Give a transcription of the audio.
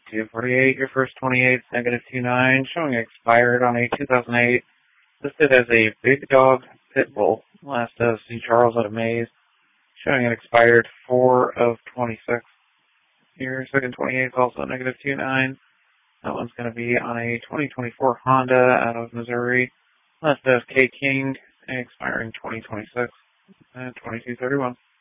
248, your first 28, negative 29, showing expired on a 2008, listed as a Big Dog Pit Bull. Last C. Charles out of Mays, showing it expired 4 of 26. Your second 28 is also negative 29. That one's going to be on a 2024 Honda out of Missouri. Last K. King, expiring 2026, 2231.